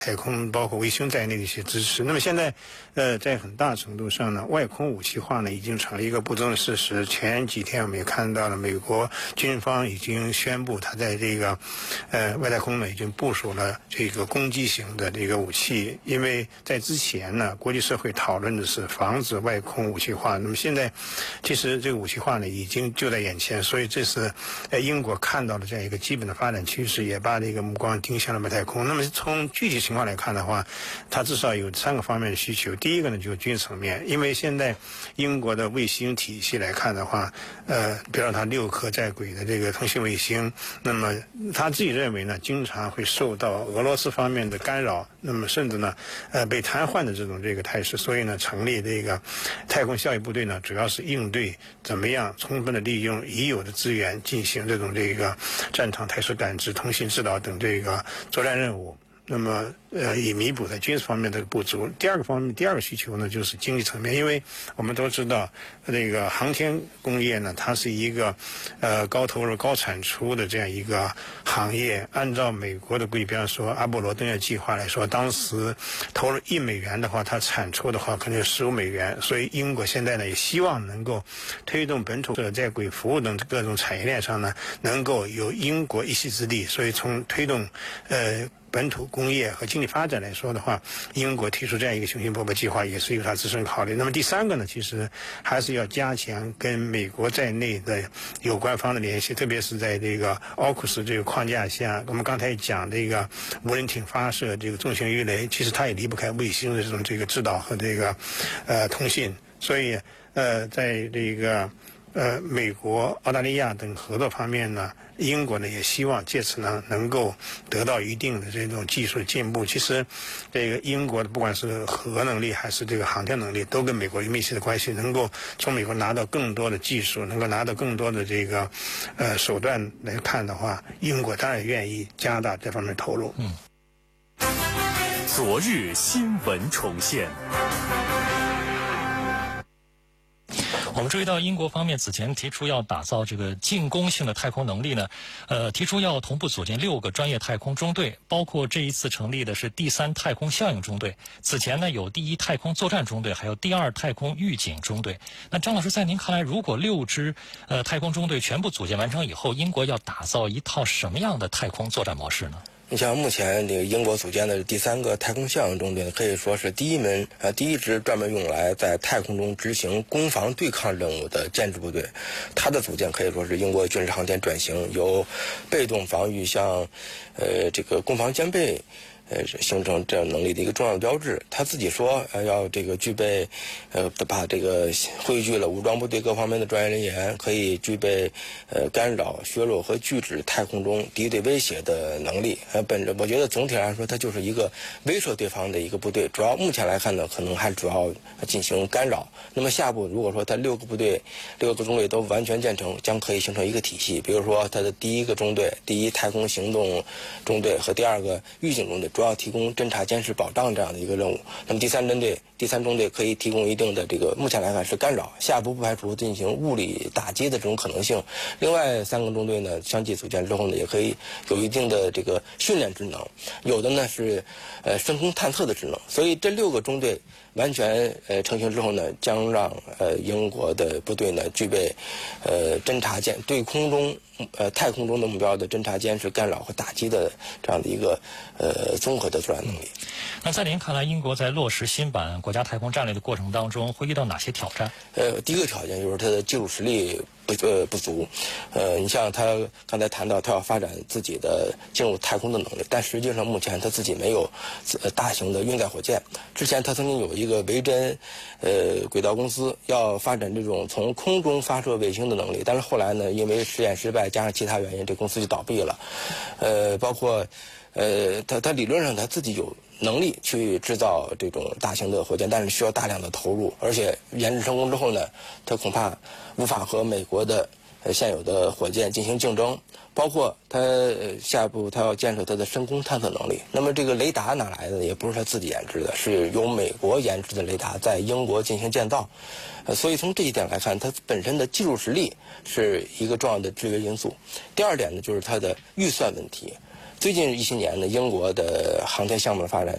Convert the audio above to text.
太空包括卫星在内的一些支持。那么现在，在很大程度上呢，外空武器化呢已经成了一个不争的事实。前几天我们也看到了，美国军方已经宣布，他在这个，外太空呢已经部署了这个攻击型的这个武器。因为在之前呢，国际社会讨论的是防止外空武器化。那么现在，其实这个武器化呢已经就在眼前，所以这是，英国看到了这样一个基本的发展趋势，也把这个目光盯向了外太空。那么从具体情况来看的话，它至少有3个方面的需求。第一个呢，就是军事层面，因为现在英国的卫星体系来看的话，比如它6颗在轨的这个通信卫星，那么他自己认为呢，经常会受到俄罗斯方面的干扰，那么甚至呢，被瘫痪的这个态势。所以呢，成立这个太空效益部队呢，主要是应对怎么样充分的利用已有的资源进行这个战场态势感知、通信指导等这个作战任务。那么，以弥补在军事方面的不足。第二个需求呢，就是经济层面，因为我们都知道，这个航天工业呢，它是一个高投入、高产出的这样一个行业。按照美国的规，比方说阿波罗登月计划来说，当时投入1美元的话，它产出的话可能有15美元。所以英国现在呢，也希望能够推动本土在轨服务等各种产业链上呢，能够有英国一席之地。所以从推动本土工业和经济发展来说的话，英国提出这样一个雄心勃勃计划，也是有它自身考虑。那么第3个呢，其实还是要加强跟美国在内的有关方的联系，特别是在这个AUKUS这个框架下，我们刚才讲这个无人艇发射这个重型鱼雷，其实它也离不开卫星的这个指导和这个通信。所以在这个美国、澳大利亚等合作方面呢，英国呢也希望借此呢能够得到一定的这种技术进步。其实，这个英国的不管是核能力还是这个航天能力，都跟美国有密切的关系。能够从美国拿到更多的技术，能够拿到更多的这个手段来看的话，英国当然愿意加大这方面投入。 昨日新闻重现。我们注意到，英国方面此前提出要打造这个进攻性的太空能力呢，提出要同步组建6个专业太空中队，包括这一次成立的是第3太空效应中队。此前呢，有第1太空作战中队，还有第2太空预警中队。那张老师，在您看来，如果6支太空中队全部组建完成以后，英国要打造一套什么样的太空作战模式呢？ 你像目前这个英国组建的第3个太空效应中队，可以说是第一支专门用来在太空中执行攻防对抗任务的建制部队。它的组建可以说是英国军事航天转型由被动防御向这个攻防兼备形成这样能力的一个重要标志。他自己说，要这个具备，把这个汇聚了武装部队各方面的专业人员，可以具备干扰、削弱和拒止太空中敌对威胁的能力。我觉得总体来说，它就是一个威慑对方的一个部队。主要目前来看呢，可能还主要进行干扰。那么下步如果说它6个中队都完全建成，将可以形成一个体系。比如说它的第1个中队、第1太空行动中队和第2个预警中队，主要提供侦察、监视、保障这样的一个任务。那么第三中队可以提供一定的这个，目前来看是干扰，下一步不排除进行物理打击的这种可能性。另外3个中队呢，相继组建之后呢，也可以有一定的这个训练职能，有的呢是深空探测的职能。所以这6个中队完全成型之后呢，将让英国的部队呢具备侦察对空中太空中的目标的侦察、监视、干扰和打击的这样的一个综合的作战能力。 那在您看来，英国在落实新版国家太空战略的过程当中，会遇到哪些挑战？ 第一个挑战就是它的技术实力不足。你像他刚才谈到，他要发展自己的进入太空的能力，但实际上目前他自己没有大型的运载火箭。之前他曾经有一个维珍轨道公司要发展这种从空中发射卫星的能力，但是后来呢，因为实验失败加上其他原因，这公司就倒闭了。包括他理论上他自己有能力去制造这种大型的火箭，但是需要大量的投入，而且研制成功之后呢，他恐怕无法和美国的现有的火箭进行竞争。包括他下一步他要建设他的深空探测能力。那么这个雷达哪来的？也不是他自己研制的，是由美国研制的雷达在英国进行建造。所以从这一点来看，它本身的技术实力是一个重要的制约因素。第二点呢，就是它的预算问题。 最近一些年呢，英国的航天项目的发展